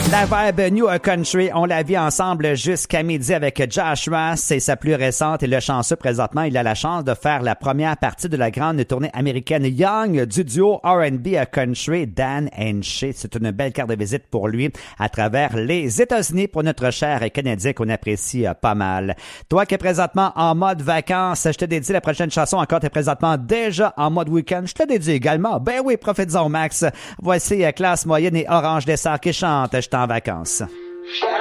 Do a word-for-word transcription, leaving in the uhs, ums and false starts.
La vibe New Country, on l'a vu ensemble jusqu'à midi avec Joshua. C'est sa plus récente et le chanceux présentement, il a la chance de faire la première partie de la grande tournée américaine Young du duo R and B Country Dan and Shay. C'est une belle carte de visite pour lui à travers les États-Unis pour notre cher Canadien qu'on apprécie pas mal. Toi qui es présentement en mode vacances, je te dédie la prochaine chanson. Encore, tu es présentement déjà en mode week-end. Je te dédie également. Ben oui, profites-en Max. Voici Classe Moyenne et Orange Dessert qui chante. Je suis en vacances.